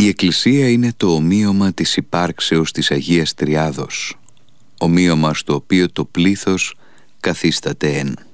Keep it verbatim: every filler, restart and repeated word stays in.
Εκκλησία είναι το ομοίωμα της υπάρξεως της Αγίας Τριάδος, ομοίωμα στο οποίο το πλήθος καθίσταται εν.